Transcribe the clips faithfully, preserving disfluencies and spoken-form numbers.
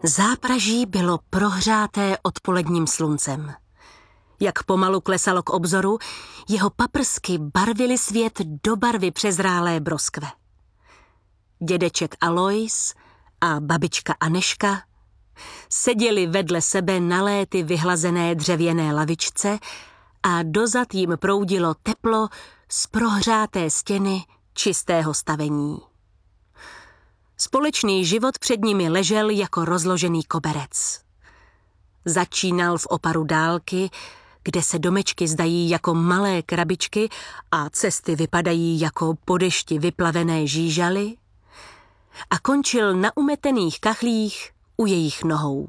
Zápraží bylo prohřáté odpoledním sluncem. Jak pomalu klesalo k obzoru, jeho paprsky barvily svět do barvy přezrálé broskve. Dědeček Alois a babička Anežka seděli vedle sebe na léty vyhlazené dřevěné lavičce a dozad jim proudilo teplo z prohřáté stěny čistého stavení. Společný život před nimi ležel jako rozložený koberec. Začínal v oparu dálky, kde se domečky zdají jako malé krabičky a cesty vypadají jako po dešti vyplavené žížaly, a končil na umetených kachlích u jejich nohou.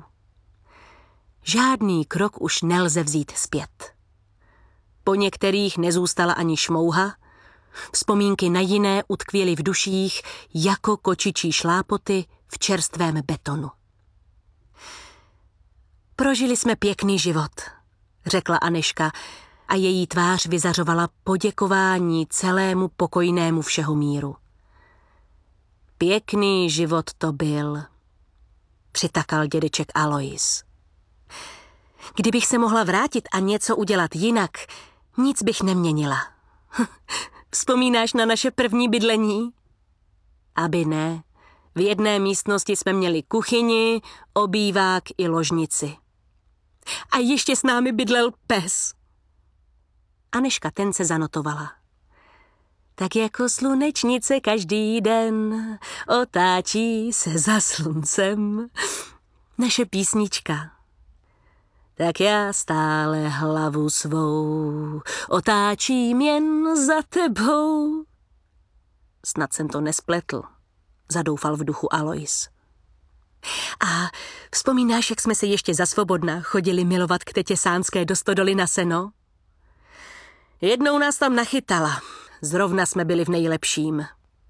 Žádný krok už nelze vzít zpět. Po některých nezůstala ani šmouha, vzpomínky na jiné utkvěly v duších jako kočičí šlápoty v čerstvém betonu. Prožili jsme pěkný život, řekla Anežka a její tvář vyzařovala poděkování celému pokojnému všehomíru. Pěkný život to byl, přitakal dědeček Alois. Kdybych se mohla vrátit a něco udělat jinak, nic bych neměnila. Vzpomínáš na naše první bydlení? Aby ne. V jedné místnosti jsme měli kuchyni, obývák i ložnici. A ještě s námi bydlel pes. Anežka ten se zanotovala. Tak jako slunečnice každý den otáčí se za sluncem. Naše písnička. Tak já stále hlavu svou otáčím jen za tebou. Snad jsem to nespletl, zadoufal v duchu Alois. A vzpomínáš, jak jsme se ještě za svobodna chodili milovat k tetě Sánské do stodoly na seno? Jednou nás tam nachytala. Zrovna jsme byli v nejlepším.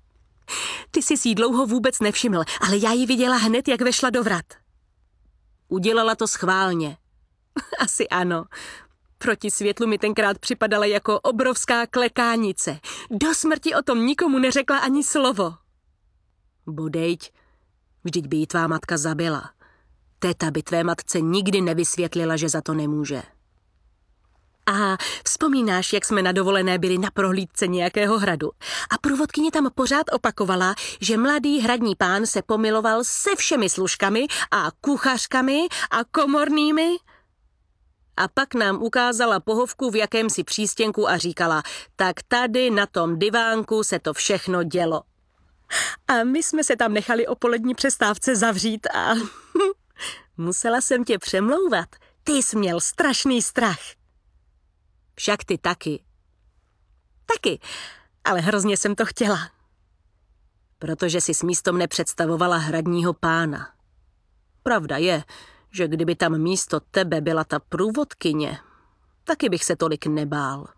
Ty jsi jí dlouho vůbec nevšiml, ale já ji viděla hned, jak vešla do vrat. Udělala to schválně. Asi ano. Proti světlu mi tenkrát připadala jako obrovská klekánice. Do smrti o tom nikomu neřekla ani slovo. Bodejť, vždyť by jí tvá matka zabila. Teta by tvé matce nikdy nevysvětlila, že za to nemůže. A vzpomínáš, jak jsme na dovolené byli na prohlídce nějakého hradu a průvodkyně tam pořád opakovala, že mladý hradní pán se pomiloval se všemi služkami a kuchařkami a komornými? A pak nám ukázala pohovku v jakémsi přístěnku a říkala, tak tady na tom divánku se to všechno dělo. A my jsme se tam nechali o polední přestávce zavřít a musela jsem tě přemlouvat. Ty jsi měl strašný strach. Však ty taky. Taky, ale hrozně jsem to chtěla. Protože jsi s místom nepředstavovala hradního pána. Pravda je, že kdyby tam místo tebe byla ta průvodkyně, taky bych se tolik nebál.